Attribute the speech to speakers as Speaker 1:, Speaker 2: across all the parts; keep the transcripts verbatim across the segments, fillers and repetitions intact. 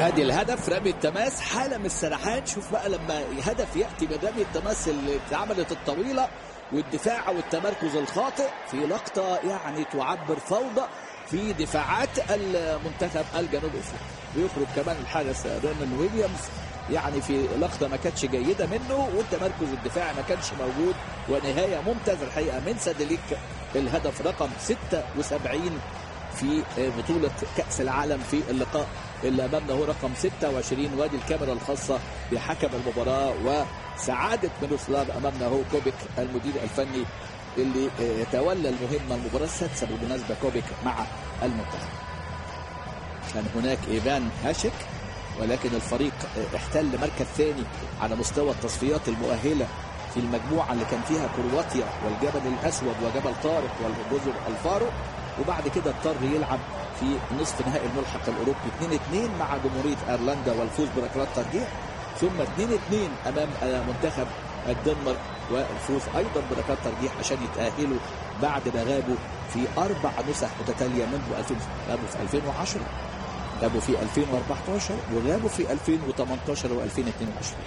Speaker 1: ادي الهدف، رمي التماس، حاله من السرحان. شوف بقى لما هدف ياتي من رمي التماس اللي اتعملت الطويله والدفاع والتمركز الخاطئ في لقطه يعني تعبر فوضى في دفاعات المنتخب الجنوب افريقي. بيخرج كمان الحارس رونان ويليامز يعني في لقطه ما كانتش جيده منه، والتمركز الدفاعي ما كانش موجود، ونهايه ممتازه الحقيقه من سادليك. الهدف رقم ستة وسبعين في بطولة كأس العالم في اللقاء اللي أمامنا هو رقم ستة وعشرين. وادي الكاميرا الخاصة بحكم المباراة، وسعادة ميروسلاف أمامنا هو كوبيك المدير الفني اللي تولى المهمة المباراة السادسة بالمناسبة كوبيك مع المنتخب. كان هناك إيفان هاشك، ولكن الفريق احتل مركز ثاني على مستوى التصفيات المؤهلة في المجموعة اللي كان فيها كرواتيا والجبل الأسود وجبل طارق والجزر الفارو، وبعد كده اضطر يلعب في نصف نهائي الملحق الاوروبي اثنين اثنين مع جمهوريه ايرلندا والفوز بركلات ترجيح، ثم اثنين اثنين امام منتخب الدنمارك والفوز ايضا بركلات ترجيح عشان يتاهلوا بعد ما غابوا في اربع نسخ متتاليه منذ ألفين. غابوا في ألفين وعشرة، غابوا في ألفين وأربعتاشر، وغابوا في ألفين وثمانية عشر وألفين واثنين وعشرين.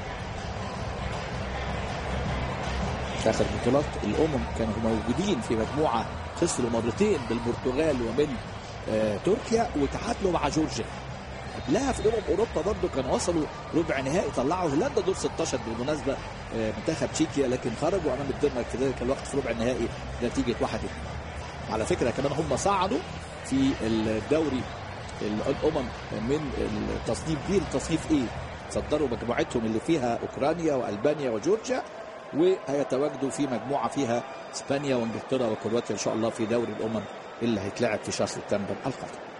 Speaker 1: اخر بطولات الامم كانوا موجودين في مجموعه خسروا مرتين بالبرتغال ومن آه تركيا، وتعادلوا مع جورجيا. قبلها في امم اوروبا برضه كانوا وصلوا ربع نهائي، طلعوا هولندا دور ستاشر بالمناسبه آه منتخب تشيكيا، لكن خرجوا امام الدنمارك في ذلك الوقت في ربع النهائي نتيجه واحد اثنين. على فكره كمان هم صعدوا في الدوري الامم من التصنيف بي لتصنيف ايه، صدروا مجموعتهم اللي فيها اوكرانيا والبانيا وجورجيا، وهيتواجدوا في مجموعه فيها اسبانيا وانجلترا وكرواتيا ان شاء الله في دوري الامم اللي هيتلعب في شهر سبتمبر القادم.